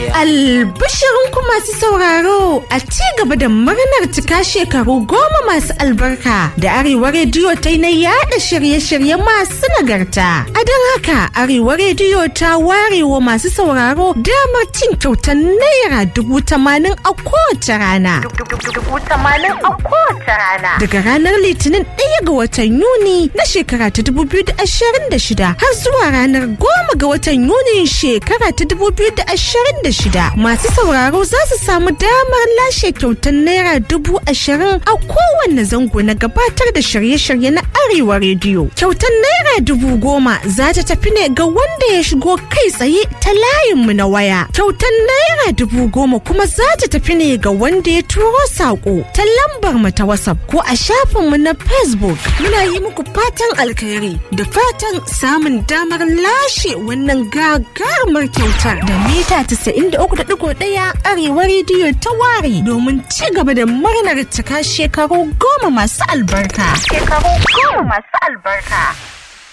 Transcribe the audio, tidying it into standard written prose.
Albishirinku masu sauraro, a ci gaba da murnar cika shekaru 10 masu albarka da Arewa Rediyo ta yi na yada shirye-shirye masu nagarta. A don haka Arewa Rediyo ta warewa masu sauraro damar cin kyautar Naira 80,000 a kowace rana. Daga ranar Litinin 1 ga watan Yuni na shekara ta 2026 har zuwa ranar 10 ga watan Yuni shekara ta 2026 masu sauraro za su samu damar lashe kyautar Naira 20,000 a kowanne zango na gabatar da shirye-shirye na Arewa Rediyo. Kyautar Naira 10,000 za ta tafi ne ga wanda ya shigo kai tsaye ta layinmu na waya. Kyautar Naira 10,000 kuma za ta tafi ne ga wanda ya turo saƙo ta lambar mu ta WhatsApp ko a shafinmu na Facebook. Muna yi muku fatan alkhairi da fatan samun damar lashe wannan gagarumar kyautar da mita 93.1 Arewa Rediyo ta ware domin ci gaba da murnar cika shekaru 10 masu albarka.